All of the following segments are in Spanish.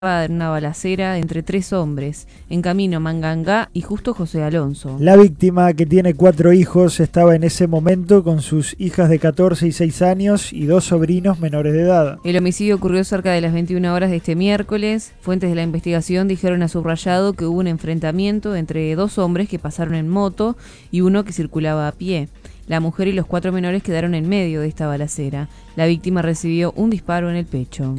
en una balacera entre tres hombres, en camino Mangangá y Justo José Alonso. La víctima, que tiene 4 hijos, estaba en ese momento con sus hijas de 14 y 6 años y 2 sobrinos menores de edad. El homicidio ocurrió cerca de las 21 horas de este miércoles. Fuentes de la investigación dijeron a Subrayado que hubo un enfrentamiento entre 2 hombres que pasaron en moto y uno que circulaba a pie. La mujer y los 4 menores quedaron en medio de esta balacera. La víctima recibió un disparo en el pecho.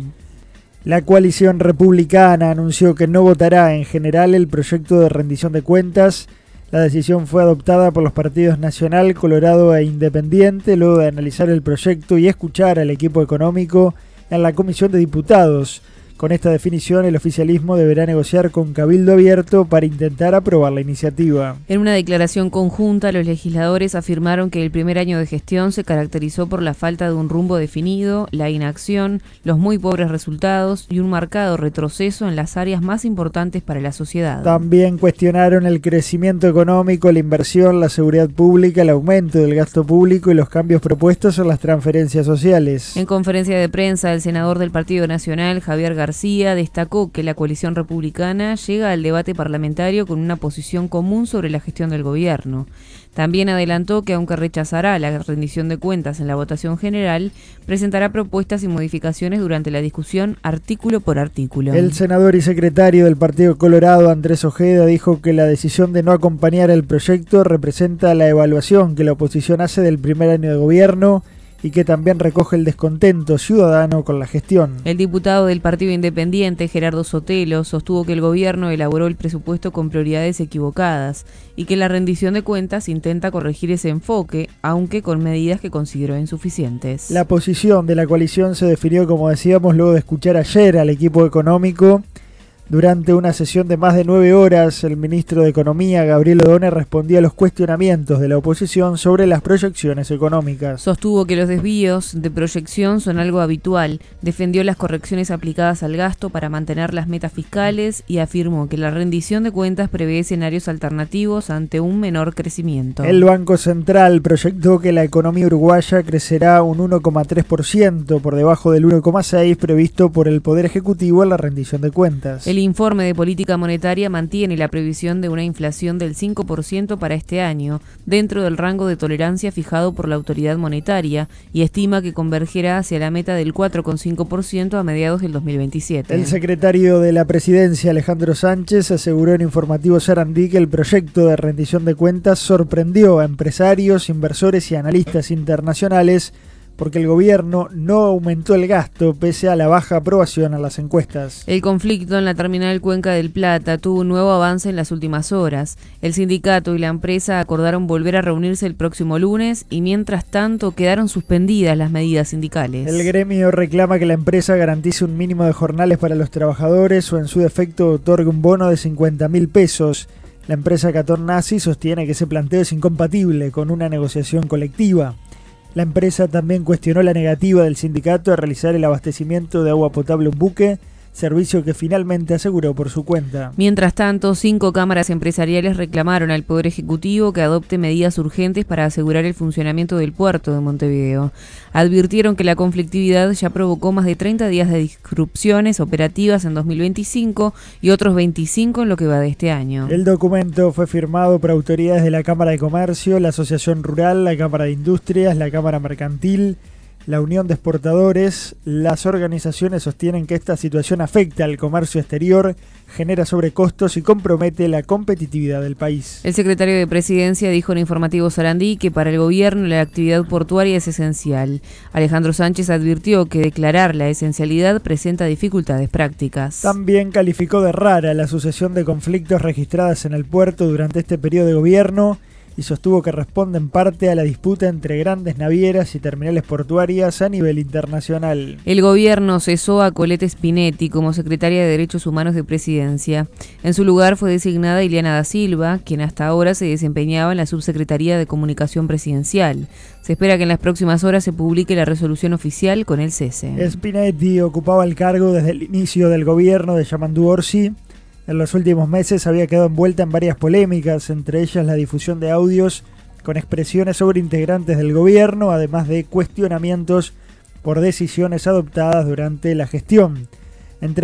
La coalición republicana anunció que no votará en general el proyecto de rendición de cuentas. La decisión fue adoptada por los partidos Nacional, Colorado e Independiente luego de analizar el proyecto y escuchar al equipo económico en la Comisión de Diputados. Con esta definición, el oficialismo deberá negociar con Cabildo Abierto para intentar aprobar la iniciativa. En una declaración conjunta, los legisladores afirmaron que el primer año de gestión se caracterizó por la falta de un rumbo definido, la inacción, los muy pobres resultados y un marcado retroceso en las áreas más importantes para la sociedad. También cuestionaron el crecimiento económico, la inversión, la seguridad pública, el aumento del gasto público y los cambios propuestos en las transferencias sociales. En conferencia de prensa, el senador del Partido Nacional, Javier García, destacó que la coalición republicana llega al debate parlamentario con una posición común sobre la gestión del gobierno. También adelantó que, aunque rechazará la rendición de cuentas en la votación general, presentará propuestas y modificaciones durante la discusión artículo por artículo. El senador y secretario del Partido Colorado, Andrés Ojeda, dijo que la decisión de no acompañar el proyecto representa la evaluación que la oposición hace del primer año de gobierno y que también recoge el descontento ciudadano con la gestión. El diputado del Partido Independiente, Gerardo Sotelo, sostuvo que el gobierno elaboró el presupuesto con prioridades equivocadas y que la rendición de cuentas intenta corregir ese enfoque, aunque con medidas que consideró insuficientes. La posición de la coalición se definió, como decíamos, luego de escuchar ayer al equipo económico. Durante una sesión de más de 9 horas, el ministro de Economía, Gabriel Odone, respondió a los cuestionamientos de la oposición sobre las proyecciones económicas. Sostuvo que los desvíos de proyección son algo habitual, defendió las correcciones aplicadas al gasto para mantener las metas fiscales y afirmó que la rendición de cuentas prevé escenarios alternativos ante un menor crecimiento. El Banco Central proyectó que la economía uruguaya crecerá un 1,3%, por debajo del 1,6% previsto por el Poder Ejecutivo en la rendición de cuentas. El informe de política monetaria mantiene la previsión de una inflación del 5% para este año, dentro del rango de tolerancia fijado por la autoridad monetaria, y estima que convergerá hacia la meta del 4,5% a mediados del 2027. El secretario de la Presidencia, Alejandro Sánchez, aseguró en Informativo Sarandí que el proyecto de rendición de cuentas sorprendió a empresarios, inversores y analistas internacionales porque el gobierno no aumentó el gasto pese a la baja aprobación a las encuestas. El conflicto en la terminal Cuenca del Plata tuvo un nuevo avance en las últimas horas. El sindicato y la empresa acordaron volver a reunirse el próximo lunes y mientras tanto quedaron suspendidas las medidas sindicales. El gremio reclama que la empresa garantice un mínimo de jornales para los trabajadores o en su defecto otorgue un bono de 50.000 pesos. La empresa Catón Nazi sostiene que ese planteo es incompatible con una negociación colectiva. La empresa también cuestionó la negativa del sindicato a realizar el abastecimiento de agua potable en buque, servicio que finalmente aseguró por su cuenta. Mientras tanto, 5 cámaras empresariales reclamaron al Poder Ejecutivo que adopte medidas urgentes para asegurar el funcionamiento del puerto de Montevideo. Advirtieron que la conflictividad ya provocó más de 30 días de disrupciones operativas en 2025 y otros 25 en lo que va de este año. El documento fue firmado por autoridades de la Cámara de Comercio, la Asociación Rural, la Cámara de Industrias, la Cámara Mercantil, la Unión de Exportadores. Las organizaciones sostienen que esta situación afecta al comercio exterior, genera sobrecostos y compromete la competitividad del país. El secretario de Presidencia dijo en Informativo Sarandí que para el gobierno la actividad portuaria es esencial. Alejandro Sánchez advirtió que declarar la esencialidad presenta dificultades prácticas. También calificó de rara la sucesión de conflictos registradas en el puerto durante este periodo de gobierno y sostuvo que responde en parte a la disputa entre grandes navieras y terminales portuarias a nivel internacional. El gobierno cesó a Colette Spinetti como secretaria de Derechos Humanos de Presidencia. En su lugar fue designada Ileana da Silva, quien hasta ahora se desempeñaba en la Subsecretaría de Comunicación Presidencial. Se espera que en las próximas horas se publique la resolución oficial con el cese. Spinetti ocupaba el cargo desde el inicio del gobierno de Yamandu Orsi. En los últimos meses había quedado envuelta en varias polémicas, entre ellas la difusión de audios con expresiones sobre integrantes del gobierno, además de cuestionamientos por decisiones adoptadas durante la gestión.